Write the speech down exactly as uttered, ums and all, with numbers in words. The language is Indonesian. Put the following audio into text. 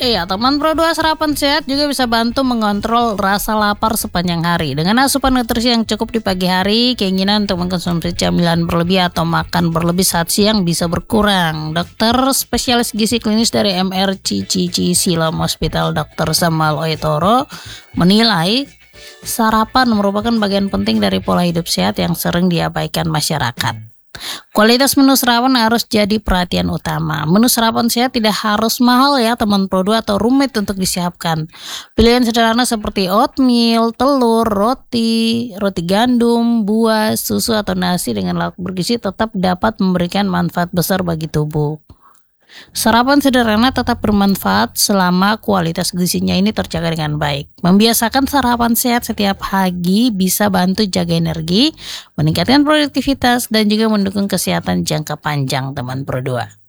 Iya, teman Pro dua, sarapan sehat juga bisa bantu mengontrol rasa lapar sepanjang hari. Dengan asupan nutrisi yang cukup di pagi hari, keinginan untuk mengkonsumsi camilan berlebih atau makan berlebih saat siang bisa berkurang. Dokter spesialis gizi klinis dari M R C C C Siloam Hospital, Dokter Samuel Oetoro, menilai sarapan merupakan bagian penting dari pola hidup sehat yang sering diabaikan masyarakat. Kualitas menu sarapan harus jadi perhatian utama. Menu sarapan sehat tidak harus mahal ya teman Pro dua atau rumit untuk disiapkan. Pilihan sederhana seperti oatmeal, telur, roti, roti gandum, buah, susu atau nasi dengan lauk bergizi tetap dapat memberikan manfaat besar bagi tubuh. Sarapan sederhana tetap bermanfaat selama kualitas gizinya ini terjaga dengan baik. Membiasakan sarapan sehat setiap pagi bisa bantu jaga energi, meningkatkan produktivitas, dan juga mendukung kesehatan jangka panjang teman Pro dua.